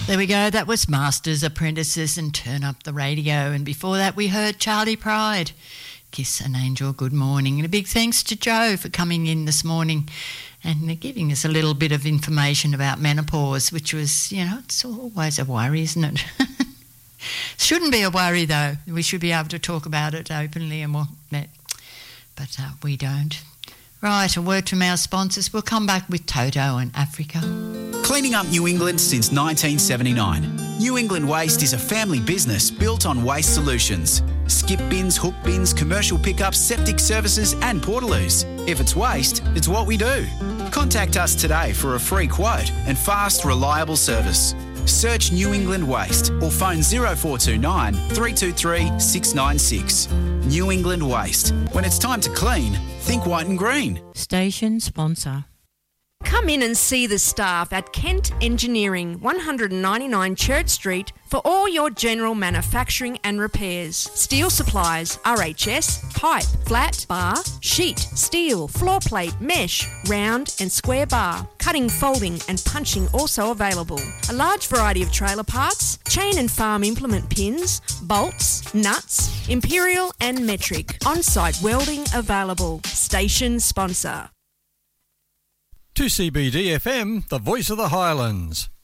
There we go. That was Masters, Apprentices and Turn Up the Radio. And before that, we heard Charlie Pride, Kiss an Angel Good Morning. And a big thanks to Joe for coming in this morning and giving us a little bit of information about menopause, which was, it's always a worry, isn't it? Shouldn't be a worry, though. We should be able to talk about it openly and whatnot, but we don't. Right, a word from our sponsors. We'll come back with Toto and Africa. Cleaning up New England since 1979. New England Waste is a family business built on waste solutions. Skip bins, hook bins, commercial pickups, septic services and portaloos. If it's waste, it's what we do. Contact us today for a free quote and fast, reliable service. Search New England Waste or phone 0429 323 696. New England Waste. When it's time to clean, think white and green. Station sponsor. Come in and see the staff at Kent Engineering, 199 Church Street, for all your general manufacturing and repairs. Steel supplies, RHS, pipe, flat, bar, sheet, steel, floor plate, mesh, round and square bar. Cutting, folding and punching also available. A large variety of trailer parts, chain and farm implement pins, bolts, nuts, imperial and metric. On-site welding available. Station sponsor. 2CBD FM, the voice of the Highlands.